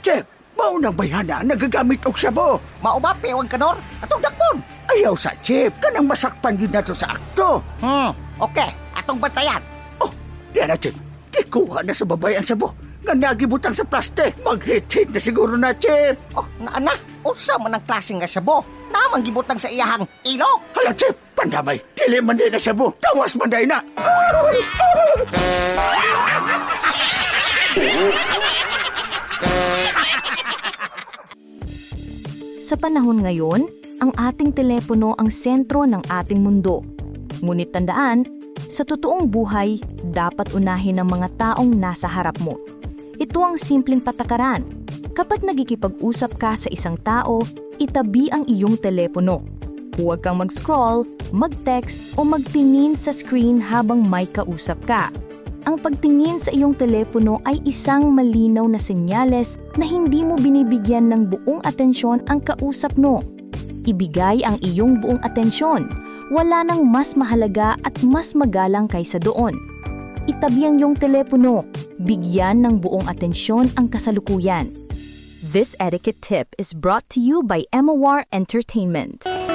Chef, maunang bayana nagagamit og sabo. Mao ba pewang kanor? Atong dakpon. Ayaw sa Chef, kanang masakpan yun na to sa akto. Okay, atong bantayan. Oh, diyan na Chef, kikuha na sa babay ang sabo. Nga nagibutang sa plastic, mag-hit-hit na siguro na Chef. Oh, naana, usa man ang klaseng nga sabo. Namang gibutang sa iyahang ilok. Hala Chef, pandamay, dili man din na sabo, tawas man day na. Sa panahon ngayon, ang ating telepono ang sentro ng ating mundo. Ngunit tandaan, sa totoong buhay, dapat unahin ng mga taong nasa harap mo. Ito ang simpleng patakaran. Kapag nagkikipag-usap ka sa isang tao, itabi ang iyong telepono. Huwag kang mag-scroll, mag-text o magtingin sa screen habang may kausap ka. Ang pagtingin sa iyong telepono ay isang malinaw na senyales na hindi mo binibigyan ng buong atensyon ang kausap mo. Ibigay ang iyong buong atensyon. Wala nang mas mahalaga at mas magalang kaysa doon. Itabi ang iyong telepono. Bigyan ng buong atensyon ang kasalukuyan. This etiquette tip is brought to you by Emawar Entertainment.